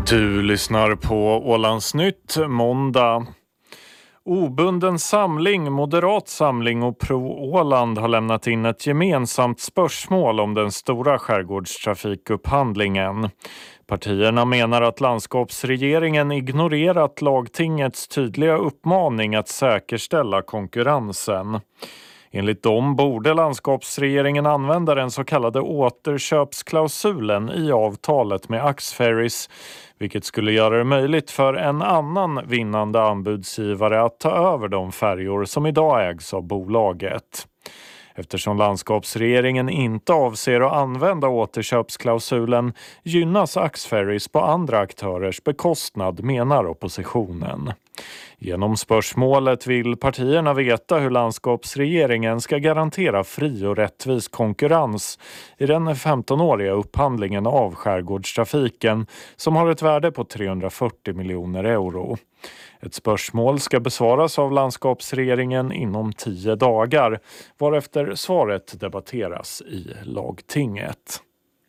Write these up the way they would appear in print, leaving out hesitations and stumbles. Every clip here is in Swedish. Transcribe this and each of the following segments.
Du lyssnar på Ålandsnytt måndag. Obunden samling, Moderat samling och Pro-Åland har lämnat in ett gemensamt spörsmål om den stora skärgårdstrafikupphandlingen. Partierna menar att landskapsregeringen ignorerat lagtingets tydliga uppmaning att säkerställa konkurrensen. Enligt dem borde landskapsregeringen använda den så kallade återköpsklausulen i avtalet med Axferries, vilket skulle göra det möjligt för en annan vinnande anbudsgivare att ta över de färjor som idag ägs av bolaget. Eftersom landskapsregeringen inte avser att använda återköpsklausulen gynnas Axferries på andra aktörers bekostnad, menar oppositionen. Genom spörsmålet vill partierna veta hur landskapsregeringen ska garantera fri och rättvis konkurrens i den 15-åriga upphandlingen av skärgårdstrafiken som har ett värde på 340 miljoner euro. Ett spörsmål ska besvaras av landskapsregeringen inom 10 dagar, varefter svaret debatteras i lagtinget.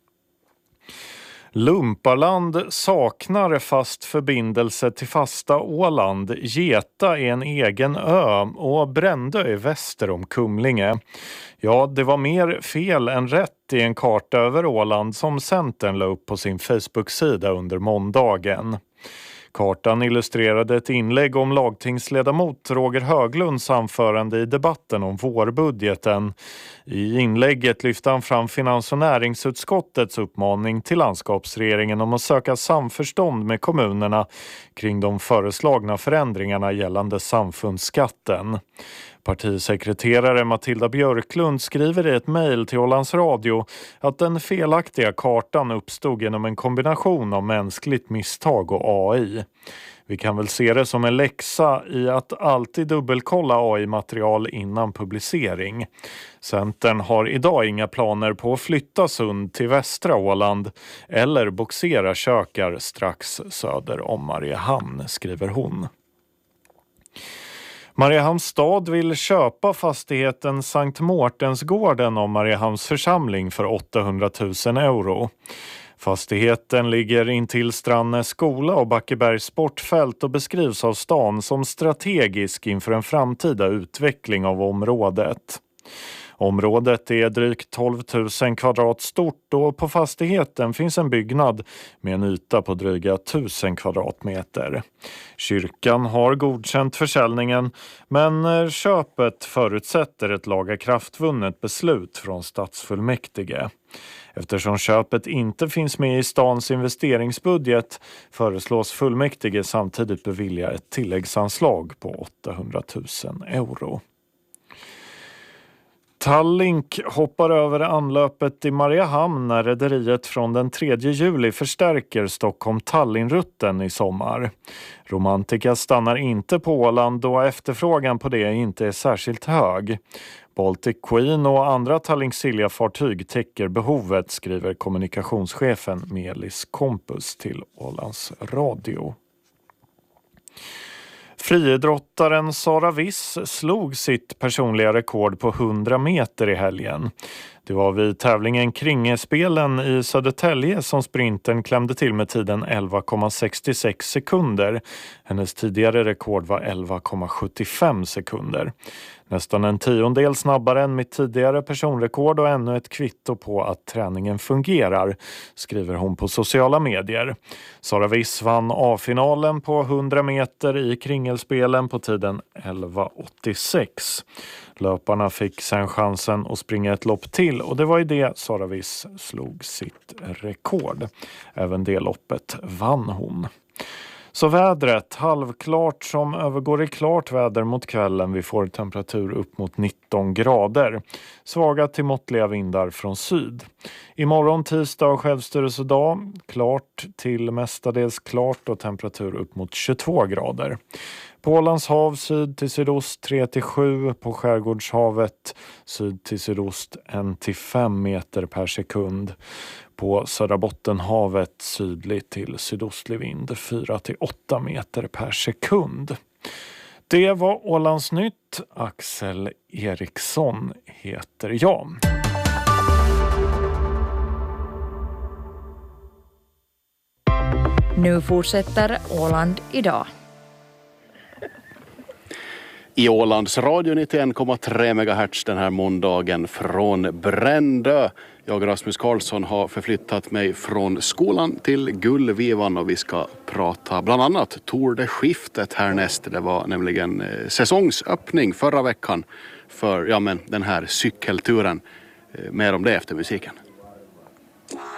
Lumparland saknar fast förbindelse till fasta Åland. Geta är en egen ö och Brändö är väster om Kumlinge. Ja, det var mer fel än rätt i en karta över Åland som Centern la upp på sin Facebook-sida under måndagen. Kartan illustrerade ett inlägg om lagtingsledamot Roger Höglunds anförande i debatten om vårbudgeten. I inlägget lyfte han fram finans- och näringsutskottets uppmaning till landskapsregeringen om att söka samförstånd med kommunerna kring de föreslagna förändringarna gällande samfundsskatten. Partisekreterare Matilda Björklund skriver i ett mejl till Ålands Radio att den felaktiga kartan uppstod genom en kombination av mänskligt misstag och AI. Vi kan väl se det som en läxa i att alltid dubbelkolla AI-material innan publicering. Centern har idag inga planer på att flytta Sund till västra Åland eller boxera kökar strax söder om Mariehamn, skriver hon. Mariehamns stad vill köpa fastigheten Sankt Mårtensgården av Mariehamns församling för 800 000 euro. Fastigheten ligger intill Strandnäs skola och Backebergs sportfält och beskrivs av stan som strategisk inför en framtida utveckling av området. Området är drygt 12 000 kvadrat stort och på fastigheten finns en byggnad med en yta på dryga 1000 kvadratmeter. Kyrkan har godkänt försäljningen, men köpet förutsätter ett lagakraftvunnet beslut från stadsfullmäktige. Eftersom köpet inte finns med i stans investeringsbudget föreslås fullmäktige samtidigt bevilja ett tilläggsanslag på 800 000 euro. Tallink hoppar över anlöpet i Mariehamn när rederiet från den 3 juli förstärker Stockholm-Tallinn-rutten i sommar. Romantika stannar inte på Åland då efterfrågan på det inte är särskilt hög. Baltic Queen och andra Tallink-Silja-fartyg täcker behovet, skriver kommunikationschefen Melis Kompus till Ålands Radio. Friidrottaren Sara Wiss slog sitt personliga rekord på 100 meter i helgen. Det var vid tävlingen Kringespelen i Södertälje som sprinten klämde till med tiden 11,66 sekunder. Hennes tidigare rekord var 11,75 sekunder. Nästan en tiondel snabbare än mitt tidigare personrekord och ännu ett kvitto på att träningen fungerar, skriver hon på sociala medier. Sara Wiss vann A-finalen på 100 meter i Kringelspelen på tiden 11,86. Löparna fick sen chansen att springa ett lopp till och det var i det Sara Wiss slog sitt rekord. Även det loppet vann hon. Så vädret, halvklart som övergår i klart väder mot kvällen. Vi får temperatur upp mot 19 grader. Svaga till måttliga vindar från syd. Imorgon tisdag och självstyrelsedag, klart till mestadels klart och temperatur upp mot 22 grader. På Ålands hav syd till sydost 3-7, på Skärgårdshavet syd till sydost 1-5 meter per sekund. På Södra Bottenhavet sydlig till sydostlig vind 4-8 meter per sekund. Det var Ålandsnytt. Axel Eriksson heter jag. Nu fortsätter Åland idag. I Ålands radio 91,3 MHz den här måndagen från Brändö. Jag, Rasmus Karlsson, har förflyttat mig från skolan till Gullvivan och vi ska prata bland annat Tour de Skiftet härnäst. Det var nämligen säsongsöppning förra veckan för den här cykelturen. Mer om det efter musiken.